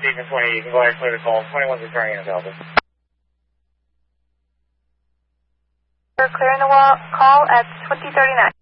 Station 20, you can go ahead and clear the call. 21's returning available. We're clearing the call at 2039.